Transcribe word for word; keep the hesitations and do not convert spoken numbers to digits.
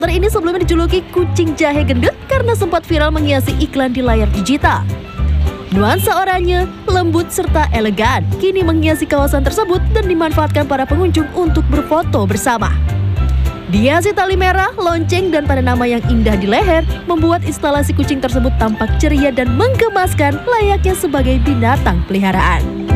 Karakter ini sebelumnya dijuluki kucing jahe gendut karena sempat viral menghiasi iklan di layar digital. Nuansa oranye, lembut, serta elegan kini menghiasi kawasan tersebut dan dimanfaatkan para pengunjung untuk berfoto bersama. Dihiasi tali merah, lonceng, dan pada nama yang indah di leher membuat instalasi kucing tersebut tampak ceria dan menggemaskan layaknya sebagai binatang peliharaan.